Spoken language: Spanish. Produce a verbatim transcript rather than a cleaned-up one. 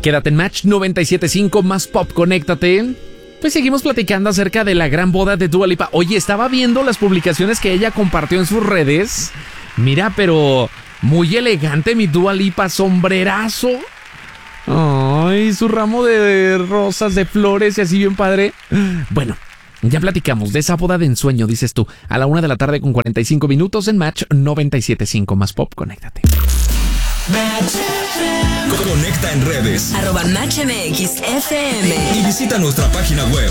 Quédate en Match noventa y siete punto cinco, más pop, conéctate. Pues seguimos platicando acerca de la gran boda de Dua Lipa. Oye, estaba viendo las publicaciones que ella compartió en sus redes. Mira, pero muy elegante mi Dua Lipa, sombrerazo. Ay, su ramo de rosas, de flores y así bien padre. Bueno, ya platicamos de esa boda de ensueño, dices tú. A la una de la tarde con cuarenta y cinco minutos en Match noventa y siete punto cinco, más pop, conéctate. Match F M. Conecta en redes arroba Match M X F M y visita nuestra página web